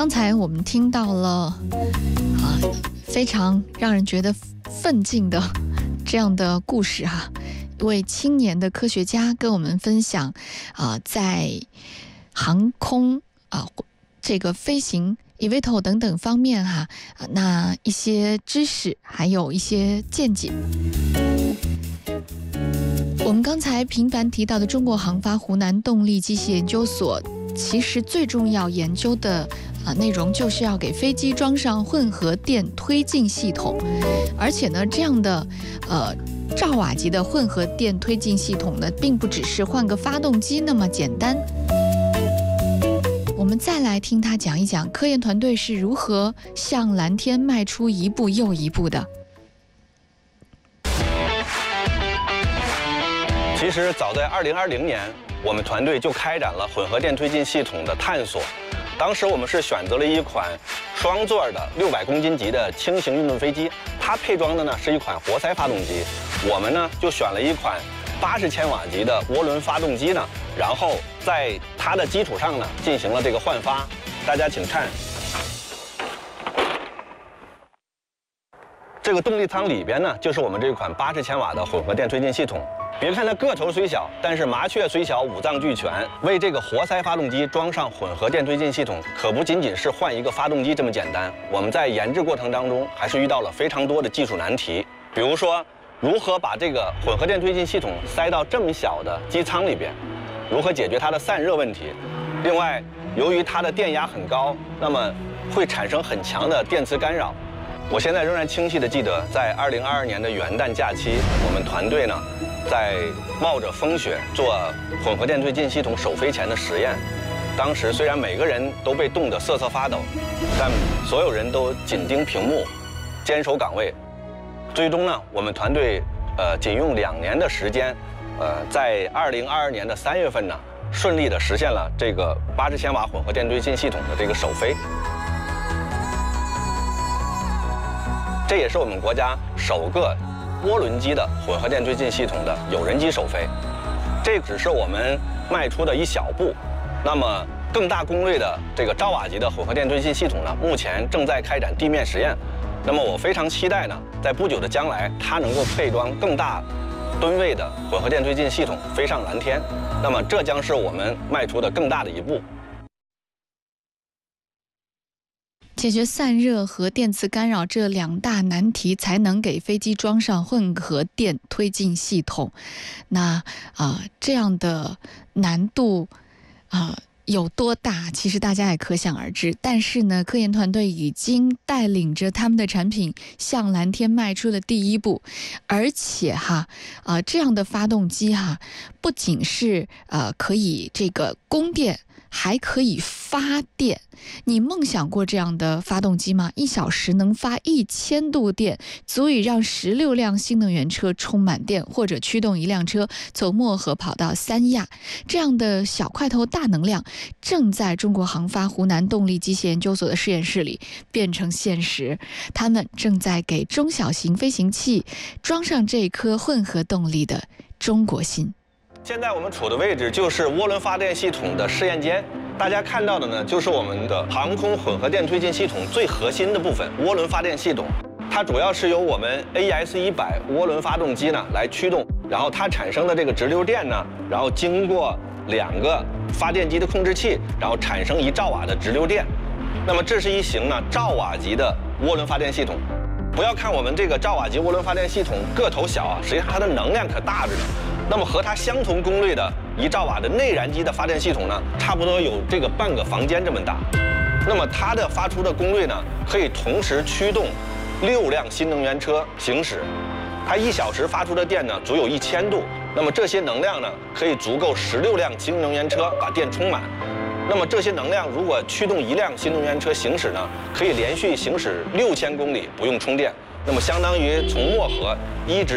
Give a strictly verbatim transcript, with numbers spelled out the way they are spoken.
刚才我们听到了啊，非常让人觉得奋进的这样的故事哈、啊，一位青年的科学家跟我们分享啊，在航空啊这个飞行 E V T O L 等等方面哈、啊，那一些知识还有一些见解。我们刚才频繁提到的中国航发湖南动力机械研究所，其实最重要研究的啊内容就是要给飞机装上混合电推进系统，而且呢，这样的呃兆瓦级的混合电推进系统呢，并不只是换个发动机那么简单。我们再来听他讲一讲科研团队是如何向蓝天迈出一步又一步的。 其实早在二零二零年，我们团队就开展了混合电推进系统的探索。当时我们是选择了一款双座的六百公斤级的轻型运动飞机，它配装的呢是一款活塞发动机。我们呢就选了一款八十千瓦级的涡轮发动机呢，然后在它的基础上呢进行了这个换发。大家请看，这个动力舱里边呢就是我们这款八十千瓦的混合电推进系统。别看它个头虽小，但是麻雀虽小，五脏俱全。为这个活塞发动机装上混合电推进系统，可不仅仅是换一个发动机这么简单。我们在研制过程当中，还是遇到了非常多的技术难题。比如说，如何把这个混合电推进系统塞到这么小的机舱里边，如何解决它的散热问题。另外，由于它的电压很高，那么会产生很强的电磁干扰。我现在仍然清晰地记得，在二零二二年的元旦假期，我们团队呢，在冒着风雪做混合电推进系统首飞前的实验。当时虽然每个人都被冻得瑟瑟发抖，但所有人都紧盯屏幕，坚守岗位。最终呢，我们团队呃仅用两年的时间，呃，在二零二二年的三月份呢，顺利地实现了这个八十千瓦混合电推进系统的这个首飞。这也是我们国家首个涡轮机的混合电推进系统的有人机首飞，这只是我们迈出的一小步。那么更大功率的这个兆瓦级的混合电推进系统呢，目前正在开展地面实验。那么我非常期待呢，在不久的将来，它能够配装更大吨位的混合电推进系统飞上蓝天。那么这将是我们迈出的更大的一步。 解决散热和电磁干扰这两大难题，才能给飞机装上混合电推进系统。那啊、呃，这样的难度啊、呃、有多大？其实大家也可想而知。但是呢，科研团队已经带领着他们的产品向蓝天迈出了第一步。而且哈啊、呃，这样的发动机哈，不仅是呃可以这个供电，还可以发电。你梦想过这样的发动机吗？一小时能发一千度电，足以让十六辆新能源车充满电，或者驱动一辆车从漠河跑到三亚。这样的小块头大能量，正在中国航发湖南动力机械研究所的实验室里变成现实。他们正在给中小型飞行器装上这颗混合动力的中国心。 现在我们处的位置就是涡轮发电系统的试验间，大家看到的呢，就是我们的航空混合电推进系统最核心的部分——涡轮发电系统。它主要是由我们 A E S 一百涡轮发动机呢来驱动，然后它产生的这个直流电呢，然后经过两个发电机的控制器，然后产生一兆瓦的直流电。那么这是一型呢兆瓦级的涡轮发电系统。不要看我们这个兆瓦级涡轮发电系统个头小啊，实际上它的能量可大着呢。那么和它相同功率的一兆瓦的内燃机的发电系统呢，差不多有这个半个房间这么大。那么它的发出的功率呢，可以同时驱动六辆新能源车行驶。它一小时发出的电呢，足有一千度。那么这些能量呢，可以足够十六辆新能源车把电充满。那么这些能量如果驱动一辆新能源车行驶呢，可以连续行驶六千公里不用充电。那么相当于从漠河一直